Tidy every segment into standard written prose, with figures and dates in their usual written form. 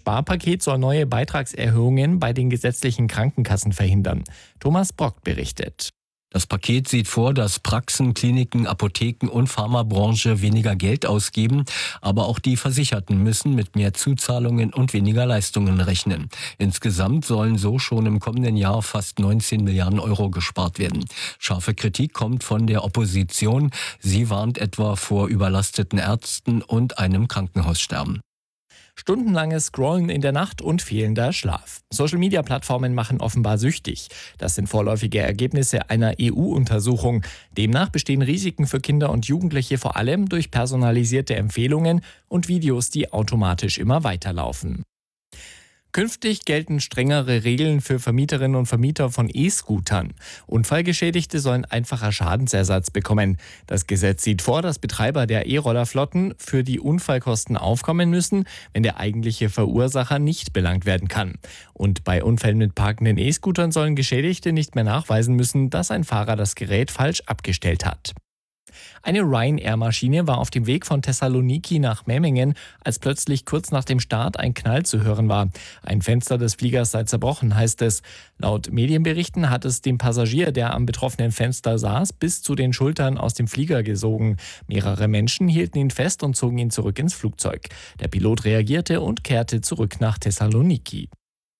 Sparpaket soll neue Beitragserhöhungen bei den gesetzlichen Krankenkassen verhindern. Thomas Brock berichtet. Das Paket sieht vor, dass Praxen, Kliniken, Apotheken und Pharmabranche weniger Geld ausgeben, aber auch die Versicherten müssen mit mehr Zuzahlungen und weniger Leistungen rechnen. Insgesamt sollen so schon im kommenden Jahr fast 19 Milliarden Euro gespart werden. Scharfe Kritik kommt von der Opposition. Sie warnt etwa vor überlasteten Ärzten und einem Krankenhaussterben. Stundenlanges Scrollen in der Nacht und fehlender Schlaf. Social-Media-Plattformen machen offenbar süchtig. Das sind vorläufige Ergebnisse einer EU-Untersuchung. Demnach bestehen Risiken für Kinder und Jugendliche vor allem durch personalisierte Empfehlungen und Videos, die automatisch immer weiterlaufen. Künftig gelten strengere Regeln für Vermieterinnen und Vermieter von E-Scootern. Unfallgeschädigte sollen einfacher Schadensersatz bekommen. Das Gesetz sieht vor, dass Betreiber der E-Rollerflotten für die Unfallkosten aufkommen müssen, wenn der eigentliche Verursacher nicht belangt werden kann. Und bei Unfällen mit parkenden E-Scootern sollen Geschädigte nicht mehr nachweisen müssen, dass ein Fahrer das Gerät falsch abgestellt hat. Eine Ryanair-Maschine war auf dem Weg von Thessaloniki nach Memmingen, als plötzlich kurz nach dem Start ein Knall zu hören war. Ein Fenster des Fliegers sei zerbrochen, heißt es. Laut Medienberichten hat es dem Passagier, der am betroffenen Fenster saß, bis zu den Schultern aus dem Flieger gesogen. Mehrere Menschen hielten ihn fest und zogen ihn zurück ins Flugzeug. Der Pilot reagierte und kehrte zurück nach Thessaloniki.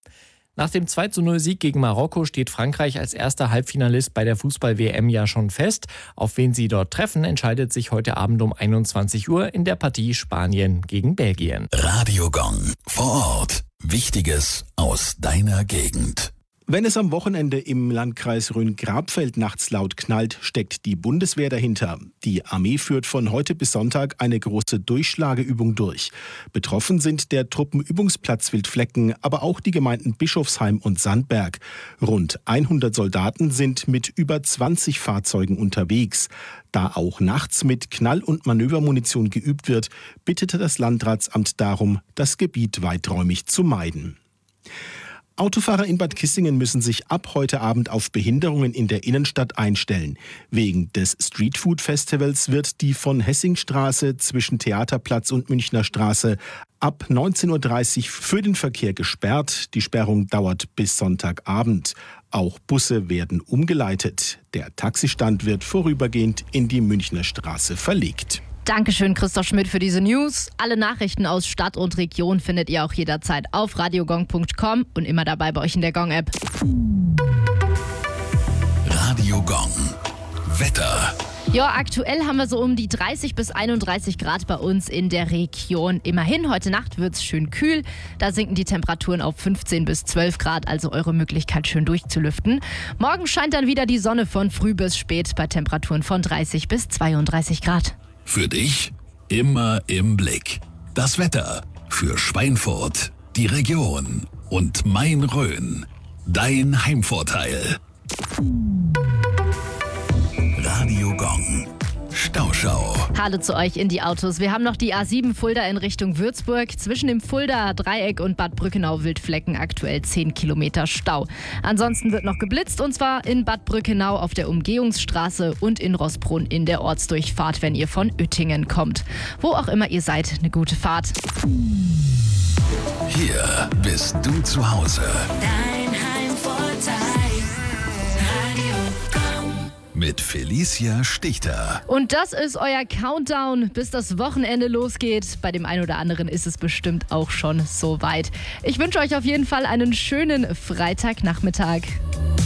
Nach dem 2:0-Sieg gegen Marokko steht Frankreich als erster Halbfinalist bei der Fußball-WM ja schon fest. Auf wen sie dort treffen, entscheidet sich heute Abend um 21 Uhr in der Partie Spanien gegen Belgien. Radio Gong vor Ort. Wichtiges aus deiner Gegend. Wenn es am Wochenende im Landkreis Rhön-Grabfeld nachts laut knallt, steckt die Bundeswehr dahinter. Die Armee führt von heute bis Sonntag eine große Durchschlageübung durch. Betroffen sind der Truppenübungsplatz Wildflecken, aber auch die Gemeinden Bischofsheim und Sandberg. Rund 100 Soldaten sind mit über 20 Fahrzeugen unterwegs. Da auch nachts mit Knall- und Manövermunition geübt wird, bittete das Landratsamt darum, das Gebiet weiträumig zu meiden. Autofahrer in Bad Kissingen müssen sich ab heute Abend auf Behinderungen in der Innenstadt einstellen. Wegen des Streetfood-Festivals wird die von Hessingstraße zwischen Theaterplatz und Münchner Straße ab 19:30 Uhr für den Verkehr gesperrt. Die Sperrung dauert bis Sonntagabend. Auch Busse werden umgeleitet. Der Taxistand wird vorübergehend in die Münchner Straße verlegt. Dankeschön, Christoph Schmidt, für diese News. Alle Nachrichten aus Stadt und Region findet ihr auch jederzeit auf radiogong.com und immer dabei bei euch in der Gong-App. Radio Gong. Wetter. Ja, aktuell haben wir so um die 30 bis 31 Grad bei uns in der Region. Immerhin, heute Nacht wird es schön kühl. Da sinken die Temperaturen auf 15 bis 12 Grad, also eure Möglichkeit schön durchzulüften. Morgen scheint dann wieder die Sonne von früh bis spät bei Temperaturen von 30 bis 32 Grad. Für dich immer im Blick. Das Wetter für Schweinfurt, die Region und Main-Rhön. Dein Heimvorteil. Radio Gong. Stauschau. Hallo zu euch in die Autos. Wir haben noch die A7 Fulda in Richtung Würzburg. Zwischen dem Fulda Dreieck und Bad Brückenau Wildflecken aktuell 10 Kilometer Stau. Ansonsten wird noch geblitzt, und zwar in Bad Brückenau auf der Umgehungsstraße und in Roßbrunn in der Ortsdurchfahrt, wenn ihr von Uettingen kommt. Wo auch immer ihr seid, eine gute Fahrt. Hier bist du zu Hause. Dein Heimvorteil. Radio Gong. Mit Felicia Stichter. Und das ist euer Countdown, bis das Wochenende losgeht. Bei dem einen oder anderen ist es bestimmt auch schon soweit. Ich wünsche euch auf jeden Fall einen schönen Freitagnachmittag.